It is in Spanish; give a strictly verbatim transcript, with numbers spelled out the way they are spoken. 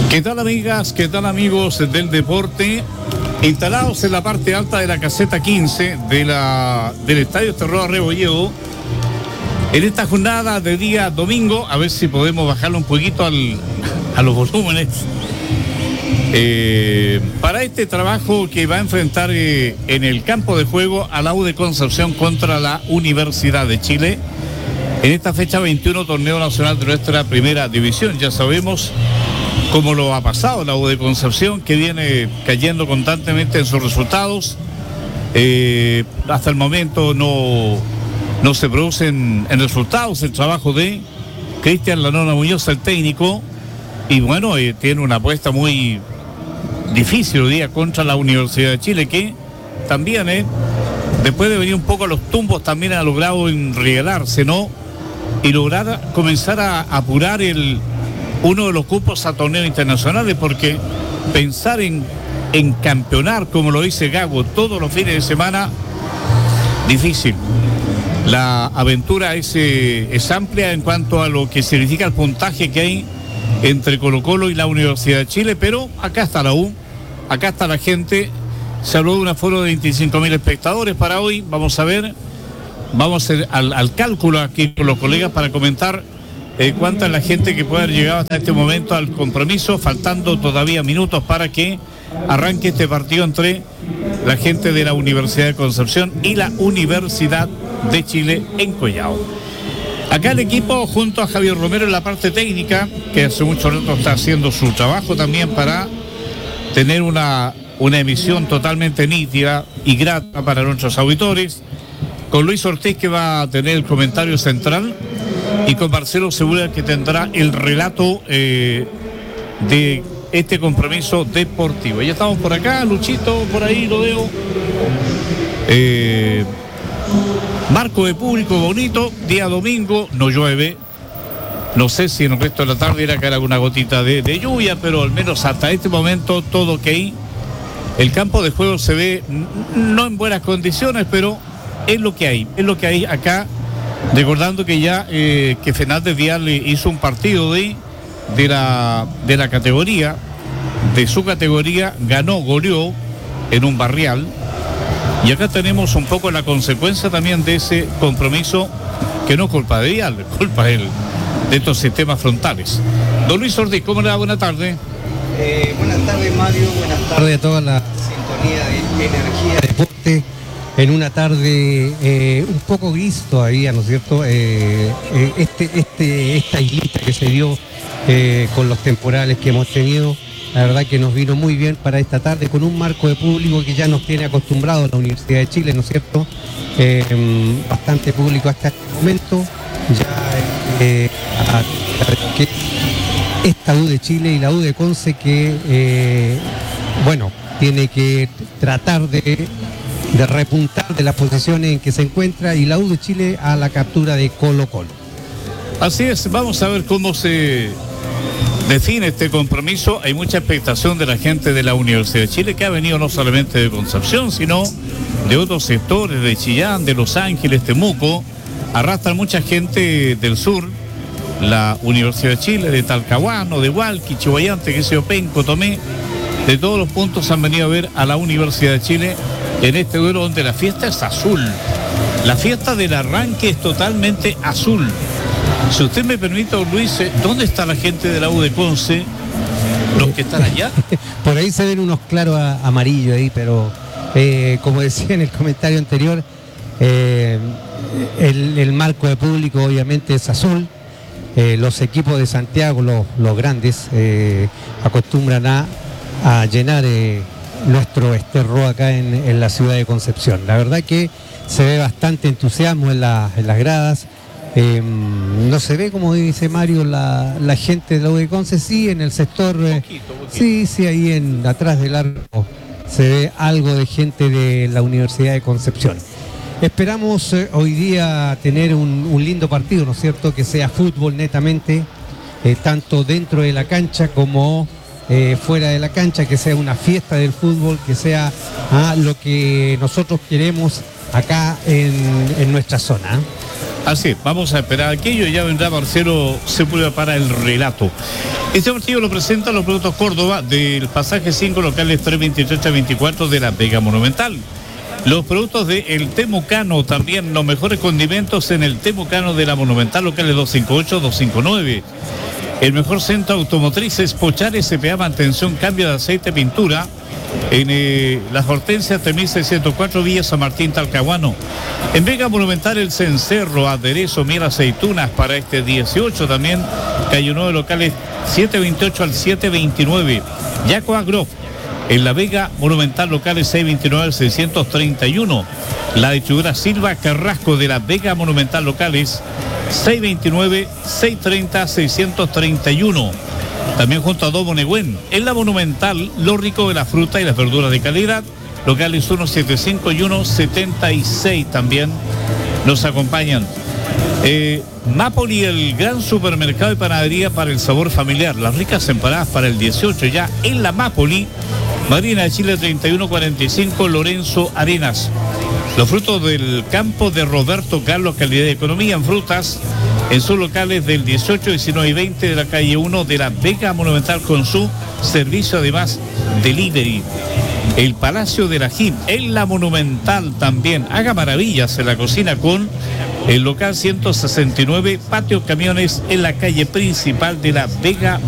¿Qué tal, amigas? ¿Qué tal, amigos del deporte? Instalados en la parte alta de la caseta quince de la, del Estadio Terroa Rebolledo, en esta jornada de día domingo, a ver si podemos bajarlo un poquito al, a los volúmenes, eh, para este trabajo que va a enfrentar eh, en el campo de juego a la U de Concepción contra la Universidad de Chile. En esta fecha veintiuno, torneo nacional de nuestra primera división. Ya sabemos cómo lo ha pasado la U de Concepción, que viene cayendo constantemente en sus resultados. Eh, hasta el momento no, no se producen en resultados el trabajo de Cristian Lanona Muñoz, el técnico, y bueno, eh, tiene una apuesta muy difícil hoy día contra la Universidad de Chile, que también, eh, después de venir un poco a los tumbos, también ha logrado enrielarse, ¿no? Y lograr comenzar a apurar el uno de los cupos a torneos internacionales, porque pensar en, en campeonar, como lo dice Gago, todos los fines de semana, difícil. La aventura es, eh, es amplia en cuanto a lo que significa el puntaje que hay entre Colo-Colo y la Universidad de Chile, pero acá está la U, acá está la gente. Se habló de un aforo de veinticinco mil espectadores para hoy. Vamos a ver, vamos a hacer al, al cálculo aquí con los colegas para comentar Eh, cuánta es la gente que puede haber llegado hasta este momento al compromiso, faltando todavía minutos para que arranque este partido entre la gente de la Universidad de Concepción y la Universidad de Chile en Collao. Acá el equipo, junto a Javier Romero en la parte técnica, que hace mucho rato está haciendo su trabajo también para tener una, una emisión totalmente nítida y grata para nuestros auditores, con Luis Ortiz, que va a tener el comentario central, y con Marcelo Segura, que tendrá el relato eh, de este compromiso deportivo. Ya estamos por acá, Luchito, por ahí lo veo. Eh, marco de público bonito, día domingo, no llueve. No sé si en el resto de la tarde irá a caer alguna gotita de, de lluvia, pero al menos hasta este momento todo ok. El campo de juego se ve no en buenas condiciones, pero es lo que hay, es lo que hay acá. Recordando que ya eh, que Fernández Vial hizo un partido de, de, la, de la categoría, de su categoría, ganó, goleó en un barrial. Y acá tenemos un poco la consecuencia también de ese compromiso, que no es culpa de Vial, es culpa de, él, de estos sistemas frontales. Don Luis Ortiz, ¿cómo le va? Buenas tardes. Eh, buenas tardes, Mario, buenas tardes a toda la sintonía de Energía Deporte. En una tarde eh, un poco gris todavía, ¿no es cierto? Eh, eh, este, este, esta islita que se dio eh, con los temporales que hemos tenido, la verdad que nos vino muy bien para esta tarde, con un marco de público que ya nos tiene acostumbrado a la Universidad de Chile, ¿no es cierto? Eh, bastante público hasta este momento. Ya eh, a, a, que esta U de Chile y la U de Conce que, eh, bueno, tiene que tratar de... de repuntar de las posiciones en que se encuentra, y la U de Chile a la captura de Colo-Colo. Así es, vamos a ver cómo se define este compromiso. Hay mucha expectación de la gente de la Universidad de Chile, que ha venido no solamente de Concepción, sino de otros sectores, de Chillán, de Los Ángeles, Temuco. Arrastran mucha gente del sur, la Universidad de Chile, de Talcahuano, de Hualqui, Chihuayante, que se Penco, Tomé. De todos los puntos han venido a ver a la Universidad de Chile en este duelo, donde la fiesta es azul. La fiesta del arranque es totalmente azul. Si usted me permite, don Luis, ¿dónde está la gente de la U de Conce? Los que están allá. Por ahí se ven unos claros amarillos ahí, pero eh, como decía en el comentario anterior, eh, el, el marco de público obviamente es azul. Eh, los equipos de Santiago, los, los grandes, eh, acostumbran a, a llenar eh, nuestro esterro acá en, en la ciudad de Concepción. La verdad que se ve bastante entusiasmo en, la, en las gradas. Eh, no se ve, como dice Mario, la, la gente de la U de Conce, sí, en el sector, eh, poquito, poquito. sí, sí, ahí en atrás del arco se ve algo de gente de la Universidad de Concepción. Esperamos eh, hoy día tener un, un lindo partido, ¿no es cierto? Que sea fútbol netamente, eh, tanto dentro de la cancha como Eh, fuera de la cancha, que sea una fiesta del fútbol, que sea ah, lo que nosotros queremos acá en, en nuestra zona. Así, vamos a esperar aquello, ya vendrá Marcelo Sepúlveda para el relato. Este partido lo presentan los productos Córdoba del pasaje cinco, locales tres veintiocho a veinticuatro de la Vega Monumental. Los productos de El Temucano, también los mejores condimentos en El Temucano de la Monumental, locales doscientos cincuenta y ocho, doscientos cincuenta y nueve. El mejor centro automotriz es Pochar S P A, mantención, cambio de aceite, pintura. En eh, Las Hortensias, tres mil seiscientos cuatro, Villa San Martín, Talcahuano. En Vega Monumental, El Cencerro, aderezo, miel, aceitunas para este dieciocho también. Calle nueve, locales siete veintiocho al siete veintinueve. Yaco Agro. En La Vega Monumental, locales seiscientos veintinueve al seiscientos treinta y uno. La distribuidora Silva Carrasco de La Vega Monumental, locales seiscientos veintinueve, seiscientos treinta, seiscientos treinta y uno. También junto a Domo Negüen. En La Monumental, lo rico de la fruta y las verduras de calidad, locales ciento setenta y cinco y ciento setenta y seis también nos acompañan. Eh, Mapoli, el gran supermercado y panadería para el sabor familiar. Las ricas empanadas para el dieciocho ya en la Mapoli. Marina de Chile treinta y uno cuarenta y cinco, Lorenzo Arenas. Los frutos del campo de Roberto Carlos, calidad y economía en frutas, en sus locales del dieciocho, diecinueve y veinte de la calle uno de la Vega Monumental, con su servicio además delivery. El Palacio de la J I M en la Monumental también. Haga maravillas en la cocina con el local ciento sesenta y nueve, Patio Camiones en la calle principal de la Vega